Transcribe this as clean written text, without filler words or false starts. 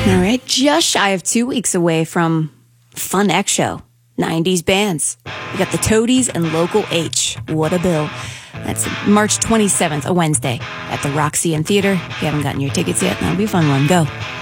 All right, just shy of 2 weeks away from Fun X Show, 90s bands. We got the Toadies and Local H. What a bill. That's March 27th, a Wednesday, at the Roxy Theater. If you haven't gotten your tickets yet, that'll be a fun one. Go.